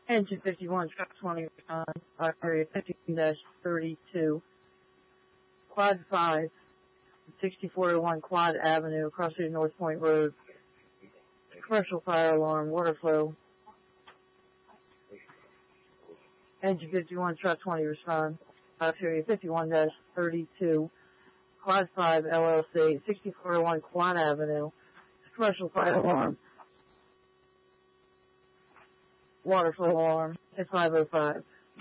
Engine 51, truck 20, area 15-32, quad 5, 6401 Quad Avenue, across the North Point Road. Commercial fire alarm, water flow. Engine 51, truck 20, respond. Area 51-32, quad 5 LLC, 6401 Quad Avenue, commercial fire alarm. Water flow alarm at 505.